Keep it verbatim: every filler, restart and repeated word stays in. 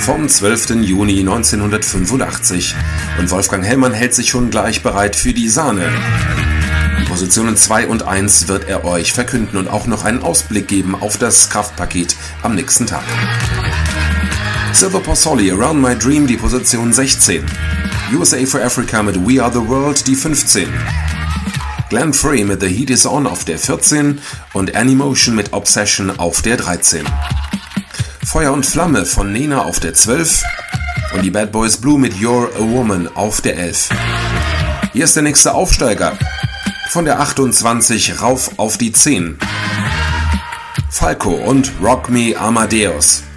vom zwölften Juni neunzehnhundertfünfundachtzig. Und Wolfgang Hellmann hält sich schon gleich bereit für die Sahne. Die Positionen zwei und eins wird er euch verkünden und auch noch einen Ausblick geben auf das Kraftpaket am nächsten Tag. Silver Pozzoli, Around My Dream, die Position sechzehn. U S A for Africa mit We Are The World, die fünfzehn. Glenn Frey mit The Heat Is On auf der vierzehn und Animotion mit Obsession auf der dreizehn. Feuer und Flamme von Nena auf der zwölf und die Bad Boys Blue mit You're a Woman auf der elf. Hier ist der nächste Aufsteiger. Von der achtundzwanzig rauf auf die zehn. Falco und Rock Me Amadeus.